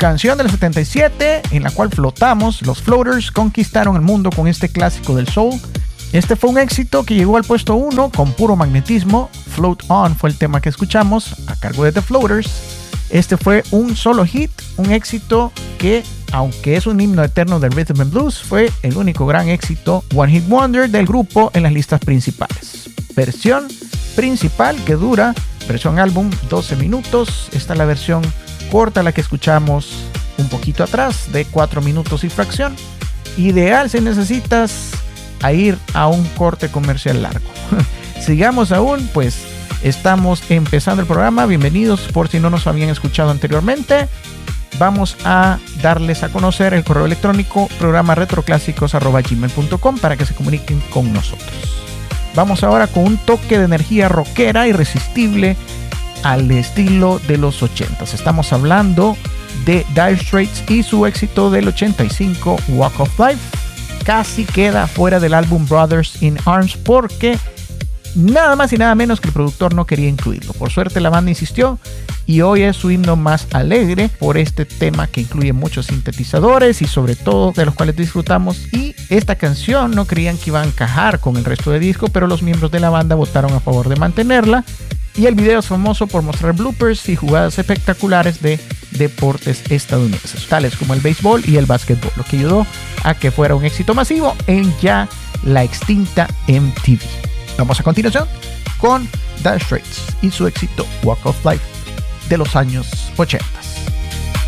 Canción del 77 en la cual flotamos. Los Floaters conquistaron el mundo con este clásico del soul. Este fue un éxito que llegó al puesto 1 con puro magnetismo. Float On fue el tema que escuchamos a cargo de The Floaters. Este fue un solo hit, un éxito que, aunque es un himno eterno del Rhythm and Blues, fue el único gran éxito One Hit Wonder del grupo en las listas principales. Versión principal que dura, versión álbum, 12 minutos. Esta es la versión corta, la que escuchamos un poquito atrás, de 4 minutos y fracción. Ideal si necesitas a ir a un corte comercial largo. Sigamos aún, pues estamos empezando el programa. Bienvenidos por si no nos habían escuchado anteriormente. Vamos a darles a conocer el correo electrónico programaretroclásicos@gmail.com para que se comuniquen con nosotros. Vamos ahora con un toque de energía rockera irresistible al estilo de los 80s. Estamos hablando de Dire Straits y su éxito del 85, Walk of Life. Casi queda fuera del álbum Brothers in Arms porque nada más y nada menos que el productor no quería incluirlo. Por suerte la banda insistió y hoy es su himno más alegre por este tema que incluye muchos sintetizadores y sobre todo de los cuales disfrutamos. Y esta canción no creían que iba a encajar con el resto del disco, pero los miembros de la banda votaron a favor de mantenerla. Y el video es famoso por mostrar bloopers y jugadas espectaculares de deportes estadounidenses, tales como el béisbol y el básquetbol, lo que ayudó a que fuera un éxito masivo en ya la extinta MTV. Vamos a continuación con Dire Straits y su éxito Walk of Life de los años 80.